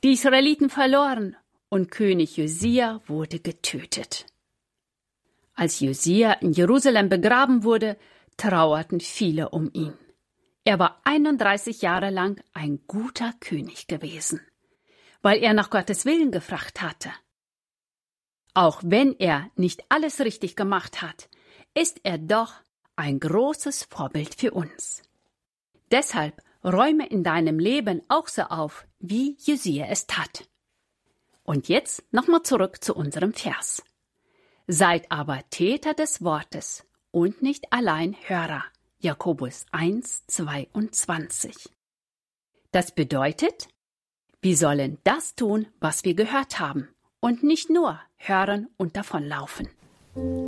Die Israeliten verloren und König Josia wurde getötet. Als Josia in Jerusalem begraben wurde, trauerten viele um ihn. Er war 31 Jahre lang ein guter König gewesen, weil er nach Gottes Willen gefragt hatte. Auch wenn er nicht alles richtig gemacht hat, ist er doch ein großes Vorbild für uns. Deshalb räume in deinem Leben auch so auf, wie Josia es tat. Und jetzt nochmal zurück zu unserem Vers. Seid aber Täter des Wortes und nicht allein Hörer. Jakobus 1,22. Das bedeutet, wir sollen das tun, was wir gehört haben, und nicht nur hören und davonlaufen.